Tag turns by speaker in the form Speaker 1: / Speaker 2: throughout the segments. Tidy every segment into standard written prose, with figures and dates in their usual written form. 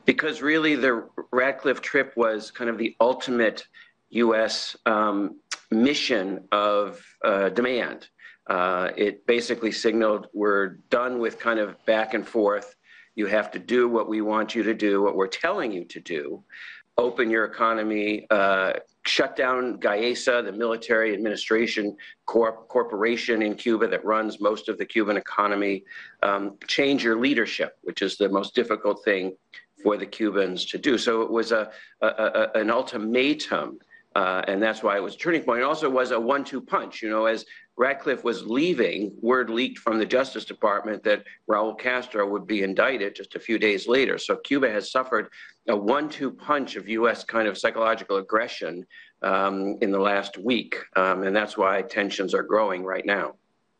Speaker 1: Because really the Ratcliffe trip was kind of the ultimate U.S. Mission of demand. It basically signaled we're done with kind of back and forth. You have to do what we want you to do, what we're telling you to do. Open your economy, shut down GAESA, the military administration corporation in Cuba that runs most of the Cuban economy, change your leadership, which is the most difficult thing for the Cubans to do. So it was an ultimatum, and that's why it was a turning point. It also was a 1-2 punch. You know, as Ratcliffe was leaving, word leaked from the Justice Department that Raul Castro would be indicted just a few days later. So Cuba has suffered a 1-2 punch of U.S. kind of psychological aggression in the last week, and that's why tensions are growing right now.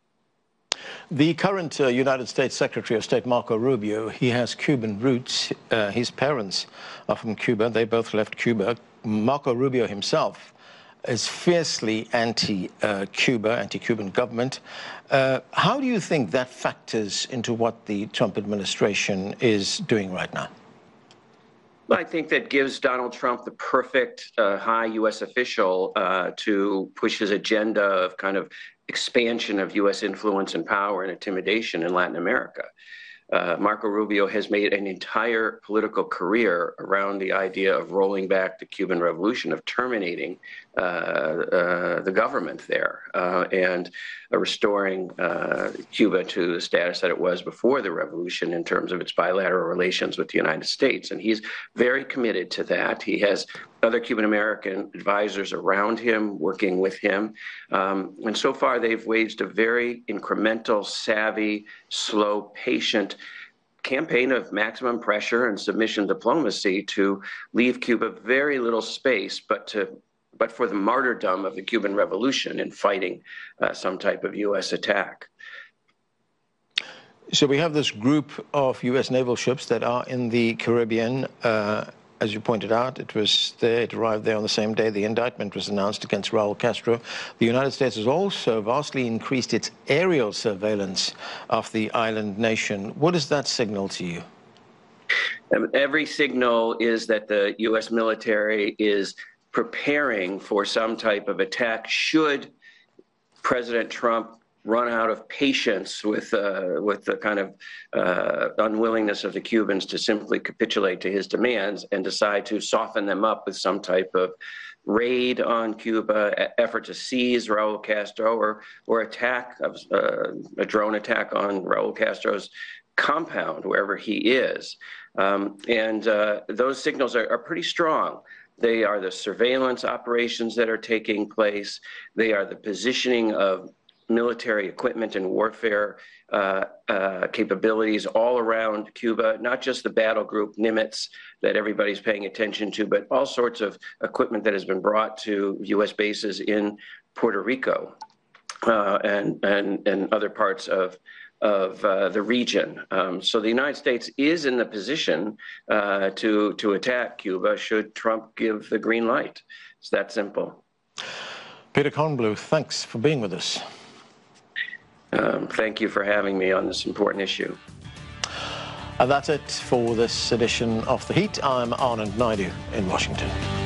Speaker 2: The current United States Secretary of State, Marco Rubio, he has Cuban roots. His parents are from Cuba. They both left Cuba. Marco Rubio himself is fiercely anti-Cuba, anti-Cuban government. How do you think that factors into what the Trump administration is doing right now?
Speaker 1: I think that gives Donald Trump the perfect high U.S. official to push his agenda of kind of expansion of U.S. influence and power and intimidation in Latin America. Marco Rubio has made an entire political career around the idea of rolling back the Cuban Revolution, of terminating the government there and restoring Cuba to the status that it was before the revolution in terms of its bilateral relations with the United States. And he's very committed to that. He has other Cuban American advisors around him, working with him. And so far, they've waged a very incremental, savvy, slow, patient campaign of maximum pressure and submission diplomacy to leave Cuba very little space, but for the martyrdom of the Cuban Revolution in fighting some type of U.S. attack.
Speaker 2: So we have this group of U.S. naval ships that are in the Caribbean. As you pointed out, it arrived there on the same day the indictment was announced against Raul Castro. The United States has also vastly increased its aerial surveillance of the island nation. What does that signal to you?
Speaker 1: Every signal is that the U.S. military is preparing for some type of attack should President Trump run out of patience with the kind of unwillingness of the Cubans to simply capitulate to his demands and decide to soften them up with some type of raid on Cuba, effort to seize Raul Castro, or attack, a drone attack on Raul Castro's compound, wherever he is. Those signals are pretty strong. They are the surveillance operations that are taking place. They are the positioning of military equipment and warfare capabilities all around Cuba, not just the battle group Nimitz that everybody's paying attention to, but all sorts of equipment that has been brought to U.S. bases in Puerto Rico and other parts of the region. So the United States is in the position to attack Cuba should Trump give the green light. It's that simple.
Speaker 2: Peter Kornbluh, thanks for being with us.
Speaker 1: Thank you for having me on this important issue.
Speaker 2: And that's it for this edition of The Heat. I'm Anand Naidu in Washington.